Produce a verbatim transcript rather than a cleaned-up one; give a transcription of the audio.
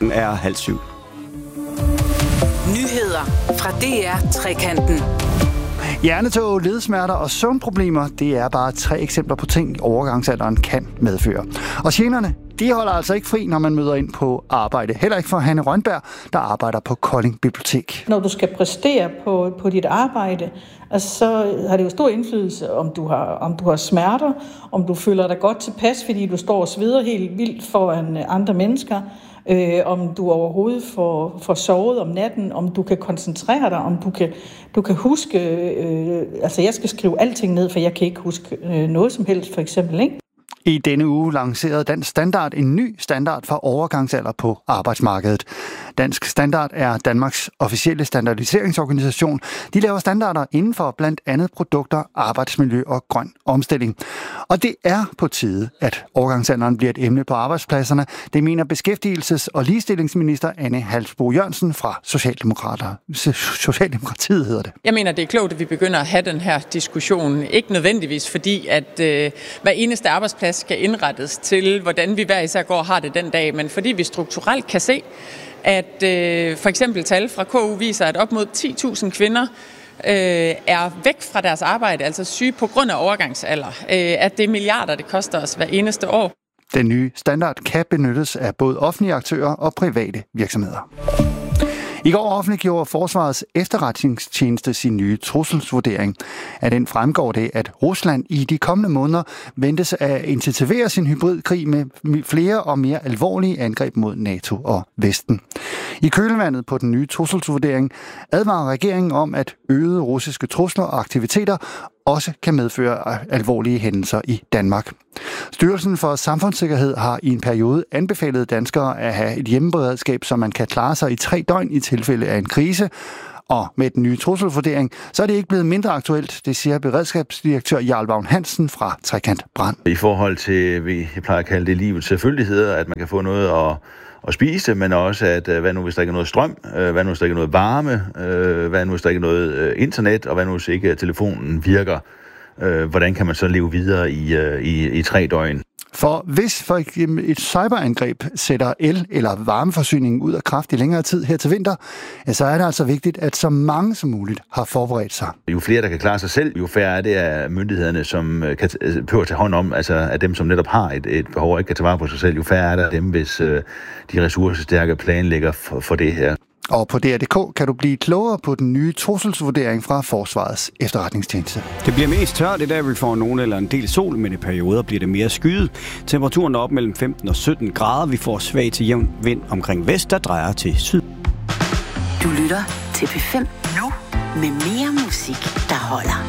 er halv syv. Nyheder fra D R Trekanten. Hjernetog, ledsmerter og søvnproblemer, det er bare tre eksempler på ting, overgangsalderen kan medføre. Og generne, de holder altså ikke fri, når man møder ind på arbejde. Heller ikke for Hanne Rønberg, der arbejder på Kolding Bibliotek. Når du skal præstere på, på dit arbejde, altså, så har det jo stor indflydelse, om du, har, om du har smerter, om du føler dig godt tilpas, fordi du står og sveder helt vildt foran andre mennesker, øh, om du overhovedet får, får sovet om natten, om du kan koncentrere dig, om du kan, du kan huske, øh, altså jeg skal skrive alting ned, for jeg kan ikke huske øh, noget som helst, for eksempel, ikke? I denne uge lancerede Dansk Standard en ny standard for overgangsalder på arbejdsmarkedet. Dansk Standard er Danmarks officielle standardiseringsorganisation. De laver standarder inden for blandt andet produkter, arbejdsmiljø og grøn omstilling. Og det er på tide, at overgangsalderen bliver et emne på arbejdspladserne. Det mener beskæftigelses- og ligestillingsminister Ane Halsboe-Jørgensen fra Socialdemokrater. Socialdemokratiet hedder det. Jeg mener, det er klogt, at vi begynder at have den her diskussion. Ikke nødvendigvis fordi, at øh, hver eneste arbejdsplads skal indrettes til, hvordan vi hver især går og har det den dag, men fordi vi strukturelt kan se, at øh, for eksempel tal fra K U viser, at op mod ti tusind kvinder øh, er væk fra deres arbejde, altså syge på grund af overgangsalder. Øh, at det er milliarder, det koster os hver eneste år. Den nye standard kan benyttes af både offentlige aktører og private virksomheder. I går offentliggjorde Forsvarets efterretningstjeneste sin nye trusselsvurdering. Af den fremgår det, at Rusland i de kommende måneder ventes at intensivere sin hybridkrig med flere og mere alvorlige angreb mod NATO og Vesten. I kølvandet på den nye trusselsvurdering advarer regeringen om, at øgede russiske trusler og aktiviteter også kan medføre alvorlige hændelser i Danmark. Styrelsen for Samfundssikkerhed har i en periode anbefalet danskere at have et hjemmeberedskab, så man kan klare sig i tre døgn i tilfælde af en krise. Og med den nye trusselsvurdering, så er det ikke blevet mindre aktuelt, det siger beredskabsdirektør Jarl Vagn Hansen fra Trekant Brand. I forhold til, vi plejer at kalde det livets selvfølgeligheder, at man kan få noget at at spise, men også, at hvad nu hvis der ikke er noget strøm, hvad nu hvis der ikke er noget varme, hvad nu hvis der ikke er noget internet, og hvad nu hvis ikke telefonen virker, hvordan kan man så leve videre i, i, i tre døgn? For hvis for et cyberangreb sætter el- eller varmeforsyningen ud af kraft i længere tid her til vinter, så er det altså vigtigt, at så mange som muligt har forberedt sig. Jo flere, der kan klare sig selv, jo færre er det af myndighederne, som kan prøve at tage hånd om, altså af dem, som netop har et, et behov og ikke kan tage vare på sig selv, jo færre er der af dem, hvis øh, de ressourcestærke planlægger for, for det her. Og på D R punktum d k kan du blive klogere på den nye trusselsvurdering fra Forsvarets efterretningstjeneste. Det bliver mest tørt i dag, vi får nogen eller en del sol, men i perioder bliver det mere skyet. Temperaturen er op mellem femten og sytten grader. Vi får svag til jævn vind omkring vest, der drejer til syd. Du lytter til P fem nu med mere musik, der holder.